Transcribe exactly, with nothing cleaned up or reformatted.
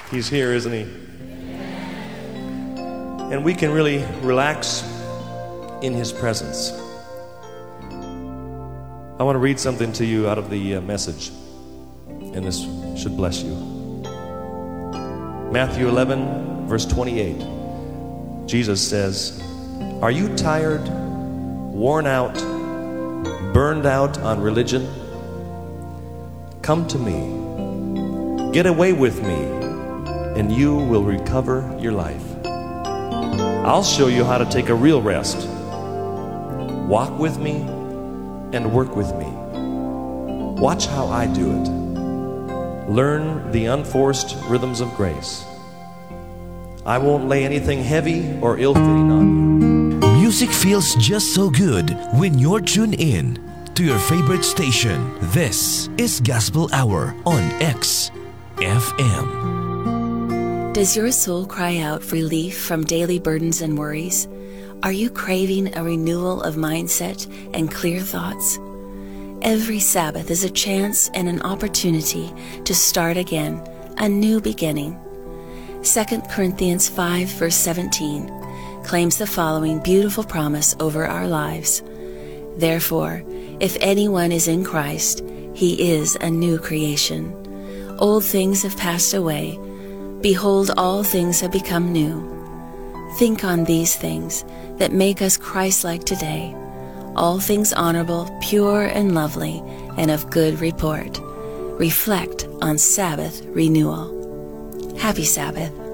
He's here, isn't he? And we can really relax in his presence. I want to read something to you out of the uh, message, and this should bless you. Matthew eleven, verse twenty-eight. Jesus says, "Are you tired, worn out, burned out on religion? Come to me. Get away with me, and you will recover your life. I'll show you how to take a real rest. Walk with me and work with me. Watch how I do it. Learn the unforced rhythms of grace. I won't lay anything heavy or ill-fitting on you." Music feels just so good when you're tuned in to your favorite station. This is Gospel Hour on X F M. Does your soul cry out for relief from daily burdens and worries? Are you craving a renewal of mindset and clear thoughts? Every Sabbath is a chance and an opportunity to start again, a new beginning. Second Corinthians five, verse seventeen claims the following beautiful promise over our lives. "Therefore, if anyone is in Christ, he is a new creation. Old things have passed away. Behold, all things have become new." Think on these things that make us Christ-like today, all things honorable, pure, and lovely, and of good report. Reflect on Sabbath renewal. Happy Sabbath.